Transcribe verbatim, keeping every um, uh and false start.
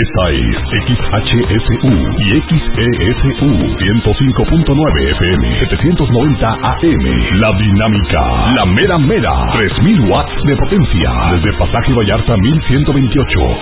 Esta es X H S U y X E S U ciento cinco punto nueve F M, setecientos noventa A M. La Dinámica, la mera mera, tres mil watts de potencia. Desde Pasaje Vallarta mil ciento veintiocho.